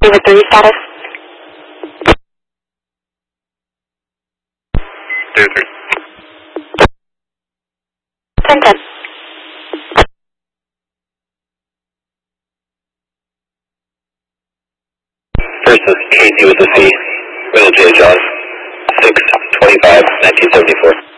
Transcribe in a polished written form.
David 3 status. David 3. 10-10. First is Casey with the fee. Middle J. John. 6/25/1974.